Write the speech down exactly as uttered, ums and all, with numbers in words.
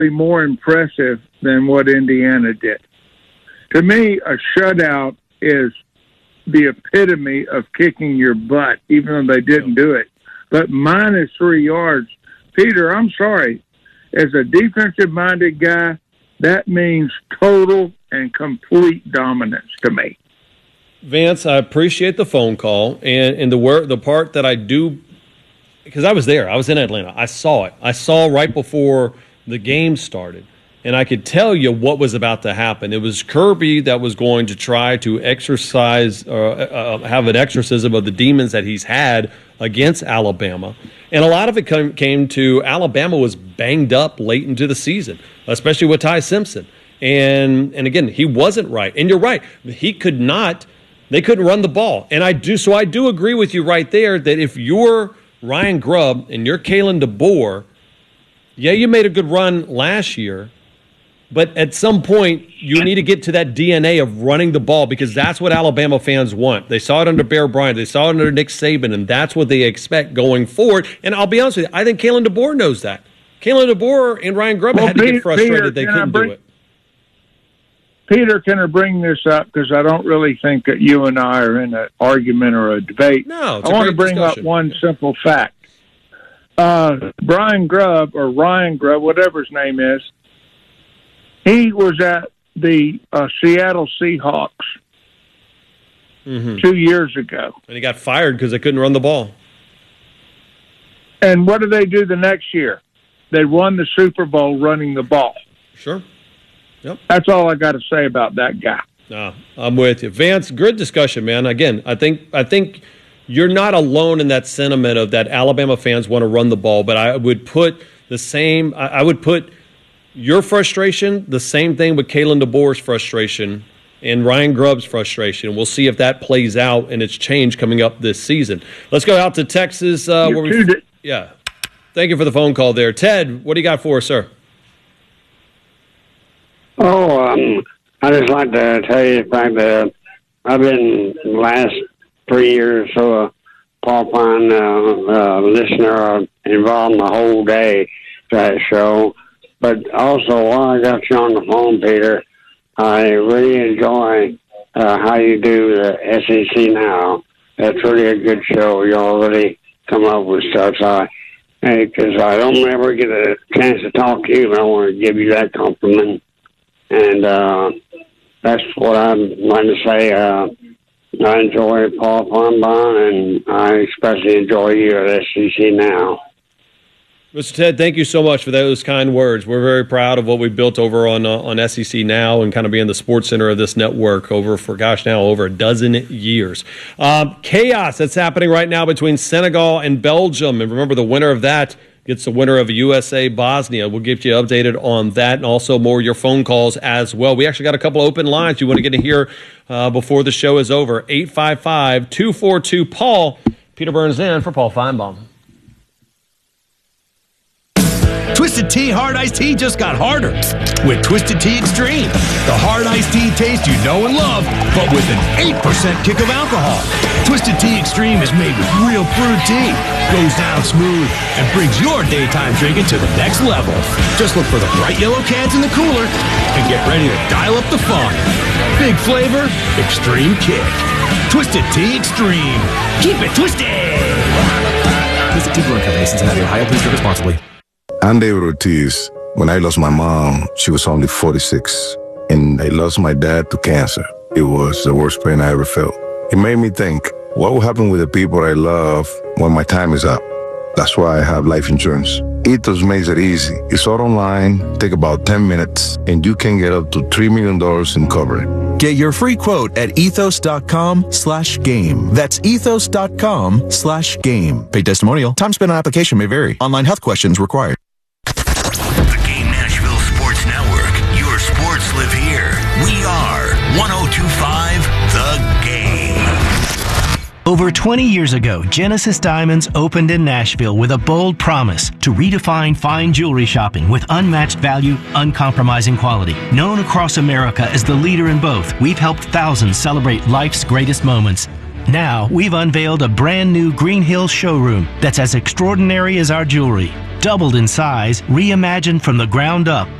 more impressive than what Indiana did. To me, a shutout is the epitome of kicking your butt, even though they didn't do it. But minus three yards, Peter, I'm sorry. As a defensive-minded guy, that means total and complete dominance to me. Vance, I appreciate the phone call. And, and the, word, the part that I do, because I was there. I was in Atlanta. I saw it. I saw right before the game started. And I could tell you what was about to happen. It was Kirby that was going to try to exercise, or uh, have an exorcism of the demons that he's had against Alabama. And a lot of it came, came to Alabama was banged up late into the season, especially with Ty Simpson. And and again, he wasn't right. And you're right. He could not, they couldn't run the ball. And I do, so I do agree with you right there that if you're Ryan Grubb and you're Kalen DeBoer, yeah, you made a good run last year. But at some point, you need to get to that D N A of running the ball because that's what Alabama fans want. They saw it under Bear Bryant. They saw it under Nick Saban, and that's what they expect going forward. And I'll be honest with you, I think Kalen DeBoer knows that. Kalen DeBoer and Ryan Grubb well, had to Peter, get frustrated Peter, they couldn't bring, do it. Peter, can I bring this up? Because I don't really think that you and I are in an argument or a debate. No, it's I a want to bring discussion. up one simple fact. Uh, Brian Grubb, or Ryan Grubb, whatever his name is, he was at the uh, Seattle Seahawks mm-hmm. two years ago. And he got fired because they couldn't run the ball. And what did they do the next year? They won the Super Bowl running the ball. Sure. Yep. That's all I got to say about that guy. No, I'm with you. Vance, good discussion, man. Again, I think I think you're not alone in that sentiment of that Alabama fans want to run the ball, but I would put the same, I, I would put your frustration, the same thing with Kalen DeBoer's frustration and Ryan Grubb's frustration. We'll see if that plays out and it's changed coming up this season. Let's go out to Texas. Uh, where we, di- yeah. Thank you for the phone call there. Ted, what do you got for us, sir? Oh, um, I just like to tell you the fact that I've been the last three years so a Paul Fine uh, uh, listener uh, involved the whole day to that show. But also, while I got you on the phone, Peter, I really enjoy uh, how you do the S E C Now. That's really a good show. You already come up with stuff. So because I, I don't ever get a chance to talk to you, but I want to give you that compliment. And uh, that's what I'd like to say. Uh, I enjoy Paul Fonbon, and I especially enjoy you at S E C Now. Mister Ted, thank you so much for those kind words. We're very proud of what we've built over on uh, on S E C Now and kind of being the sports center of this network over for, gosh, now over a dozen years. Um, chaos that's happening right now between Senegal and Belgium. And remember, the winner of that gets the winner of U S A Bosnia. We'll get you updated on that and also more of your phone calls as well. We actually got a couple open lines you want to get to hear uh, before the show is over. eight five five, two four two, Paul. Peter Burns in for Paul Feinbaum. Twisted Tea Hard Iced Tea just got harder with Twisted Tea Extreme. The hard iced tea taste you know and love, but with an eight percent kick of alcohol. Twisted Tea Extreme is made with real brewed tea, goes down smooth, and brings your daytime drinking to the next level. Just look for the bright yellow cans in the cooler and get ready to dial up the fun. Big flavor, extreme kick. Twisted Tea Extreme. Keep it twisted! Twisted Tea Brewing Company, Cincinnati, Ohio. Please drink responsibly. I'm David Ortiz. When I lost my mom, she was only forty-six. And I lost my dad to cancer. It was the worst pain I ever felt. It made me think, what will happen with the people I love when my time is up? That's why I have life insurance. Ethos makes it easy. It's all online, take about ten minutes, and you can get up to three million dollars in coverage. Get your free quote at ethos.com slash game. That's ethos.com slash game. Paid testimonial. Time spent on application may vary. Online health questions required. The Game Nashville Sports Network. Your sports live here. We are one oh two point five The Game. Over twenty years ago, Genesis Diamonds opened in Nashville with a bold promise to redefine fine jewelry shopping with unmatched value, uncompromising quality. Known across America as the leader in both, we've helped thousands celebrate life's greatest moments. Now, we've unveiled a brand new Green Hills showroom that's as extraordinary as our jewelry. doubled in size, reimagined from the ground up.